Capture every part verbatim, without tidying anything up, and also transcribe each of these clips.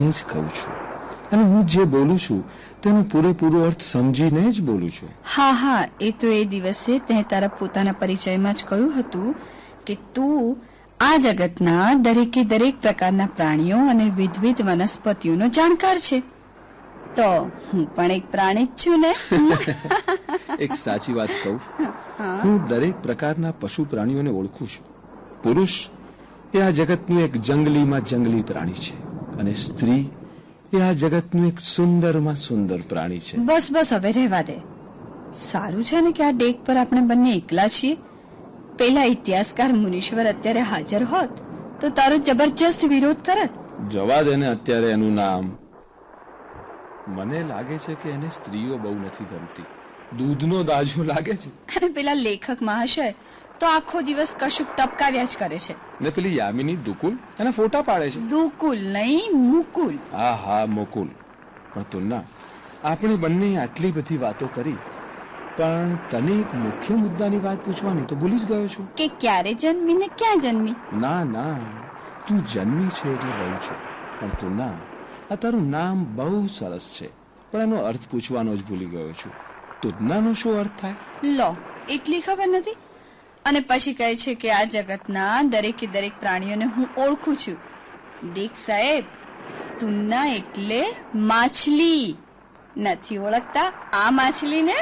જ કહું છું અને હું જે બોલું છું તેનો પૂરેપૂરો અર્થ સમજીને જ બોલું છું. હા હા એ તો એ દિવસે તે તારા પોતાના પરિચયમાં જ કહ્યું હતું કે તું આ જગતના દરેકે દરેક પ્રકારના પ્રાણીઓ અને વિવિધ વનસ્પતિઓનો જાણકાર છે. તો હું પણ એક પ્રાણી જ છું ને. એક સાચી વાત કહું, હું દરેક પ્રકારના પશુ પ્રાણીઓને ઓળખું છું. પુરુષ એ આ જગતનું એક જંગલીમાં જંગલી પ્રાણી છે અને સ્ત્રી એ આ જગતનું એક સુંદરમાં સુંદર પ્રાણી છે. બસ બસ હવે રહેવા દે. સારું છે ને કે આ ડેક પર આપણે બંને એકલા છીએ. પેલા ઇતિહાસકાર મુનીશ્વર અત્યારે હાજર હોત તો તારો જબરજસ્ત વિરોધ કરત. જવા દે ને અત્યારે એનું નામ. મને લાગે છે કે એને સ્ત્રીઓ બહુ નથી ગમતી. દૂધનો દાજો લાગે છે. અને પેલા લેખક મહાશય તો આખો દિવસ કશુંક ટપકાવ્યા જ કરે છે. ને પેલી યામિની દુકુલ એના ફોટા પાડે છે. દુકુલ નહીં મુકુલ. હા હા મુકુલ. પણ તુન્ના, આપણે બંને આટલી બધી વાતો કરી, પણ તને એક મુખ્ય મુદ્દાની વાત પૂછવાની તો ભૂલી જ ગયો છું. કે ક્યારે જન્મી ને ક્યાં જન્મી? ના ના, તું જન્મી છે એટલે બહુ છે. પણ તુન્ના, આ તારું નામ બહુ સરસ છે, પણ એનો અર્થ પૂછવાનો જ ભૂલી ગયો છું. તુન્નાનો શું અર્થ થાય? લો, એટલી ખબર નથી. અને પછી કહે છે કે આ જગતના દરેકે દરેક પ્રાણીઓને હું ઓળખું છું. દેખ સાહેબ, તુન્ના એટલે માછલી. નથી ઓળખતા આ માછલીને?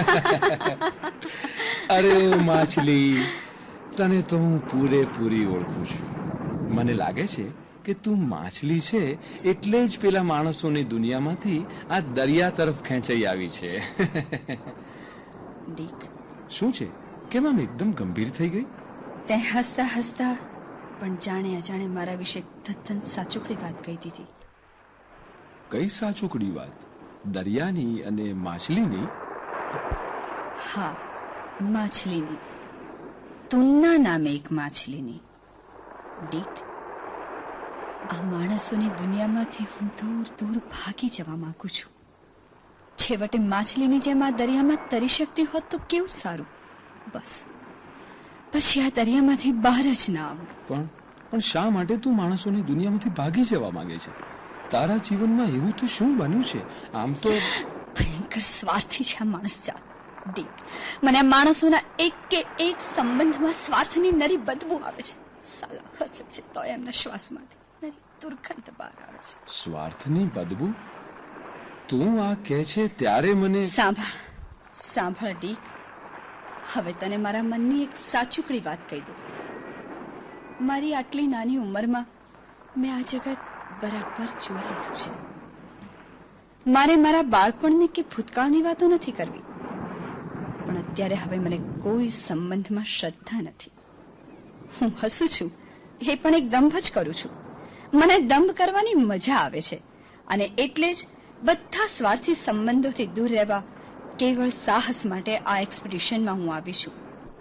અરે માછલી, તને તો હું પૂરેપૂરી ઓળખું છું. મને લાગે છે કે તું માછલી છે એટલે જ પેલા માણસોની દુનિયામાંથી આ દરિયા તરફ ખેંચાઈ આવી છે. ડીક, શું છે? કેમ આમ એકદમ ગંભીર થઈ ગઈ? તે હસતા હસતા પણ જાણે અજાણે મારા વિશે તદ્દન સાચુકડી વાત કહી દીધી. કઈ સાચુકડી વાત? દરિયાની અને માછલીની? હા, માછલીની. તુન્ના નામે એક માછલીની. ડીક, આ માણસોની દુનિયામાંથી હું દૂર દૂર ભાગી જવા માંગુ છું. છેવટે માછલીની જેમ આ દરિયામાં તરી શકતી હોત તો કેવું સારું. બસ પછી આ દરિયામાંથી બહાર જ ના આવું. પણ પણ શા માટે તું માણસોની દુનિયામાંથી ભાગી જવા માંગે છે? તારા જીવનમાં એવું તો શું બન્યું છે? આમ તો ભયંકર સ્વાર્થી છે આ માણસ જાત. ડીક, મને આ માણસોના એક કે એક સંબંધમાં સ્વાર્થની નરી બદબુ આવે છે. સાલા હસે છે તો એમના શ્વાસમાંથી નરી દુર્ગંધ બહાર આવે છે. સ્વાર્થની બદબુ? તું આ કહે છે ત્યારે મને સાંભળ સાંભળ ડીક, હવે તને મારા મનની એક સાચુકડી વાત કહી દઉં. મારી આટલી નાની ઉંમરમાં મેં આ જગત બરાબર જોઈ લીધું છે. મારે મારા બાળપણની કે ભૂતકાળની વાતો નથી કરવી, પણ અત્યારે હવે મને કોઈ સંબંધમાં શ્રદ્ધા નથી. હું હસું છું એ પણ એક દંભ જ કરું છું. મને દંભ કરવાની મજા આવે છે અને એટલે જ બધા સ્વાર્થી સંબંધોથી દૂર રહેવા કેવળ સાહસ માટે આ એક્સપિડિશનમાં હું આવી છું.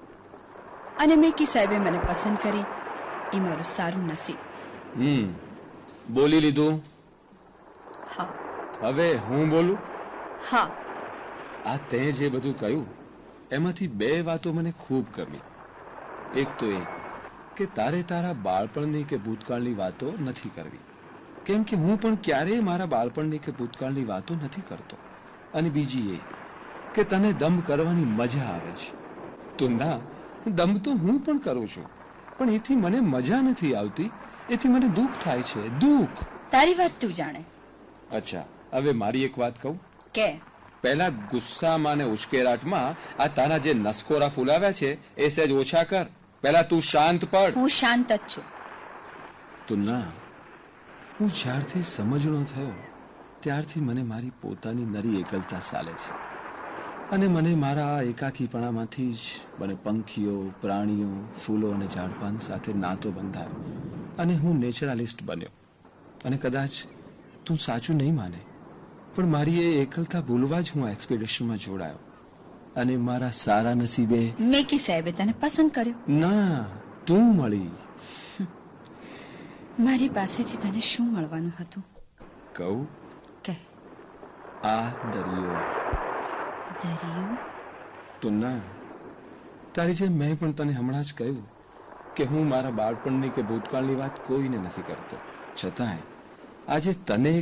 અને મેકી સાહેબે મને પસંદ કરી એ મારું સારું નસીબ. હમ બોલી લીધું. હા. હવે હું બોલું? હા. આ તે જે બધું કહ્યું એમાંથી બે વાતો મને ખૂબ ગમી. એક તો એ કે તારે તારા બાળપણની કે ભૂતકાળની વાતો નથી કરવી, કેમ કે હું પણ ક્યારેય મારા બાળપણની કે ભૂતકાળની વાતો નથી કરતો. અને બીજી એ કે તને દંભ કરવાની મજા આવે છે. તો ના, દંભ તો હું પણ કરું છું, પણ એથી મને મજા નથી આવતી. એથી મને દુઃખ થાય છે. દુઃખ. તારી વાત તું જાણે. અચ્છા, હવે મારી એક વાત કહું કે પહેલા ગુસ્સામાં ને ઉશ્કેરાટમાં આ તારા જે નસકોરા ફૂલાવ્યા છે એ સહેજ ઓછા કર. પહેલા તું શાંત પડ. હું શાંત જ છું. તો ના, હું જ્યારથી સમજણો થયો ત્યારથી મને મારી પોતાની નરી એકલતા ચાલે છે અને મને મારા આ એકાકીપણામાંથી જ મને પંખીઓ, પ્રાણીઓ, ફૂલો અને ઝાડપાન સાથે નાતો બંધાયો અને હું નેચરાલિસ્ટ બન્યો. અને કદાચ તું સાચું નહીં માને, પણ મારી એ એકલતા ભૂલવા જ હું આ એક્સપિડિશનમાં જોડાયો અને મારા સારા નસીબે મેકી સાહેબે તને પસંદ કર્યો. ના, તું મળી. મારી પાસેથી તને શું મળવાનું હતું? કહું? કે આ દરિયો. દરિયો? તો ના, તારી જેમ મેં પણ તને હમણાં જ કહ્યું કે હું મારા બાળપણની કે ભૂતકાળની વાત કોઈને નથી કરતો, છતાંય આજે તને